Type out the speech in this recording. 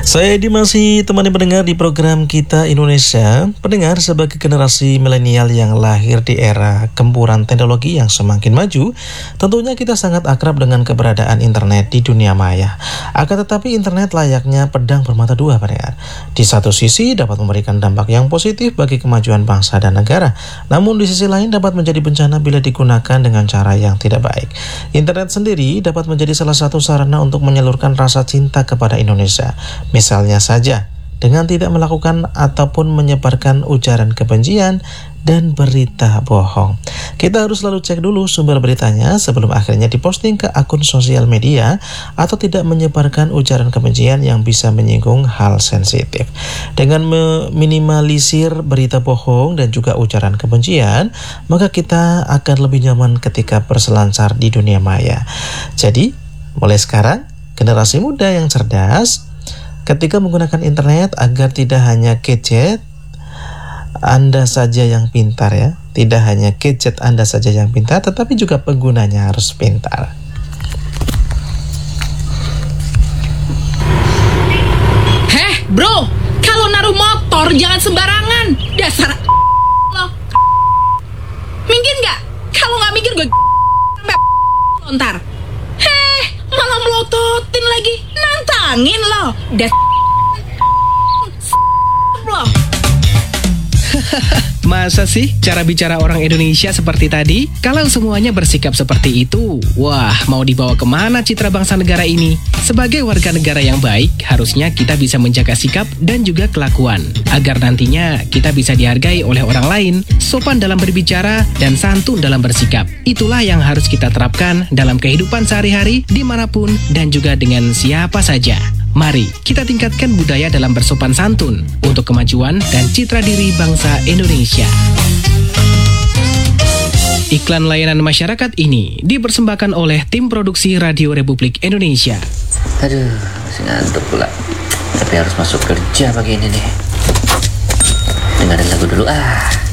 Saya masih temani pendengar di program Kita Indonesia. Pendengar, sebagai generasi milenial yang lahir di era gempuran teknologi yang semakin maju, tentunya kita sangat akrab dengan keberadaan internet di dunia maya. Akan tetapi internet layaknya pedang bermata dua, pendengar. Di satu sisi dapat memberikan dampak yang positif bagi kemajuan bangsa dan negara, namun di sisi lain dapat menjadi bencana bila digunakan dengan cara yang tidak baik. Internet sendiri dapat menjadi salah satu sarana untuk menyalurkan rasa cinta kepada Indonesia. Misalnya saja, dengan tidak melakukan ataupun menyebarkan ujaran kebencian dan berita bohong. Kita harus selalu cek dulu sumber beritanya sebelum akhirnya diposting ke akun sosial media, atau tidak menyebarkan ujaran kebencian yang bisa menyinggung hal sensitif. Dengan meminimalisir berita bohong dan juga ujaran kebencian, maka kita akan lebih nyaman ketika berselancar di dunia maya. Jadi, mulai sekarang, generasi muda yang cerdas ketika menggunakan internet agar tidak hanya gadget Anda saja yang pintar ya. Tidak hanya gadget Anda saja yang pintar, tetapi juga penggunanya harus pintar. Heh bro, kalau naruh motor jangan sembarangan. Dasar lo. Minggir gak? Kalau gak minggir gue lontar. Heh, malah melototin lagi. Nantangin lo. Lo. Masa sih cara bicara orang Indonesia seperti tadi? Kalau semuanya bersikap seperti itu, wah, mau dibawa kemana citra bangsa negara ini? Sebagai warga negara yang baik, harusnya kita bisa menjaga sikap dan juga kelakuan, agar nantinya kita bisa dihargai oleh orang lain, sopan dalam berbicara, dan santun dalam bersikap. Itulah yang harus kita terapkan dalam kehidupan sehari-hari, dimanapun, dan juga dengan siapa saja. Mari kita tingkatkan budaya dalam bersopan santun untuk kemajuan dan citra diri bangsa Indonesia. Iklan layanan masyarakat ini dipersembahkan oleh tim produksi Radio Republik Indonesia. Aduh, masih ngantuk pula. Tapi harus masuk kerja pagi ini nih. Dengerin lagu dulu ah.